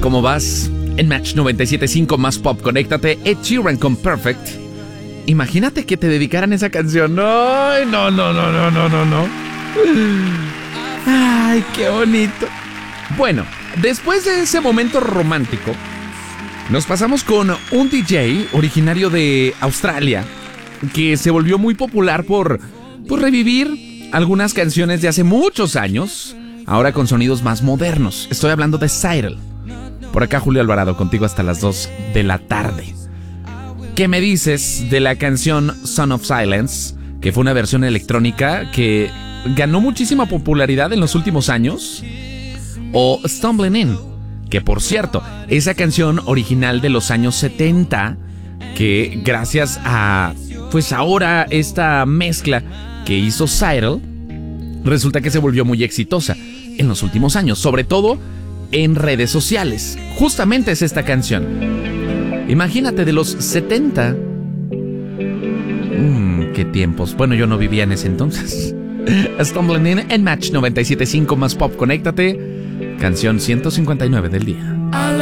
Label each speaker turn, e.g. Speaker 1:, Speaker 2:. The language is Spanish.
Speaker 1: ¿Cómo vas? En Match 97.5 más pop, conéctate. Ed Sheeran con Perfect. Imagínate que te dedicaran esa canción. Ay, no. Ay, qué bonito. Bueno, después de ese momento romántico, nos pasamos con un DJ originario de Australia que se volvió muy popular por revivir algunas canciones de hace muchos años, ahora con sonidos más modernos. Estoy hablando de Cyril. Por acá Julio Alvarado, contigo hasta las 2 de la tarde. ¿Qué me dices de la canción Son of Silence? Que fue una versión electrónica que ganó muchísima popularidad en los últimos años. O Stumbling In, que por cierto, esa canción original de los años 70, que gracias a, pues ahora esta mezcla que hizo Cyril, resulta que se volvió muy exitosa en los últimos años, sobre todo en redes sociales. Justamente es esta canción. Imagínate, de los 70. Qué tiempos. Bueno, yo no vivía en ese entonces. Stumbling In en Match 97.5 más pop, conéctate. Canción 159 del día.